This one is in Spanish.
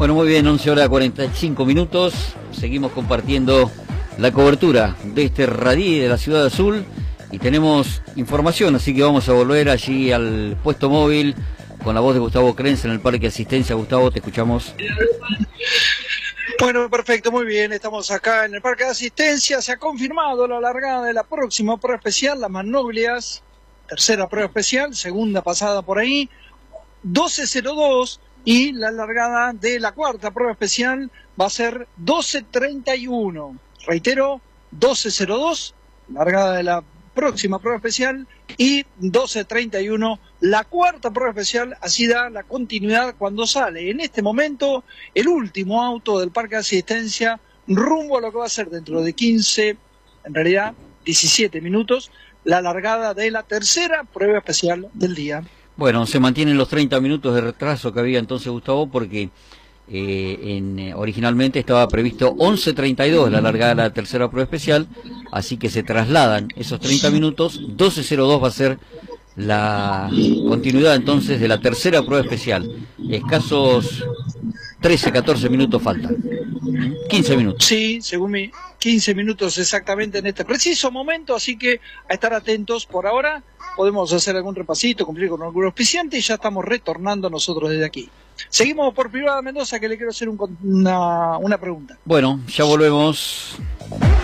Bueno, muy bien, 11 horas 45 minutos. Seguimos compartiendo la cobertura de este Radí de la Ciudad Azul y tenemos información, así que vamos a volver allí al puesto móvil con la voz de Gustavo Krenz en el Parque Asistencia. Gustavo, te escuchamos. Bueno, perfecto, muy bien, estamos acá en el Parque de Asistencia. Se ha confirmado la largada de la próxima prueba especial, las Magnoglias, tercera prueba especial, segunda pasada por ahí, 12:02, y la largada de la cuarta prueba especial va a ser 12:31. Reitero, 12:02, largada de la próxima prueba especial, y 12:31 la cuarta prueba especial. Así da la continuidad cuando sale en este momento el último auto del Parque de Asistencia rumbo a lo que va a ser dentro de 15, en realidad 17 minutos, la largada de la tercera prueba especial del día. Bueno, se mantienen los 30 minutos de retraso que había entonces, Gustavo, porque originalmente estaba previsto 11:32 la largada de la tercera prueba especial, así que se trasladan esos 30 minutos, 12:02 va a ser la continuidad entonces de la tercera prueba especial. Escasos 13, 14 minutos faltan. 15 minutos. Sí, según mi 15 minutos exactamente en este preciso momento, así que a estar atentos. Por ahora podemos hacer algún repasito, cumplir con algún auspiciante y ya estamos retornando nosotros desde aquí. Seguimos por Privada Mendoza, que le quiero hacer una pregunta. Bueno, ya volvemos.